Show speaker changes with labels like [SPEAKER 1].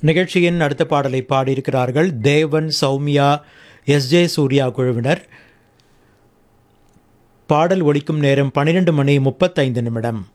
[SPEAKER 1] நிகழ்ச்சியின் அடுத்த பாடலை பாடியிருக்கிறார்கள் தேவன், சௌமியா, எஸ்ஜே சூர்யா குழுவினர். பாடல் ஒலிக்கும் நேரம் 12 மணி 35 நிமிடம்.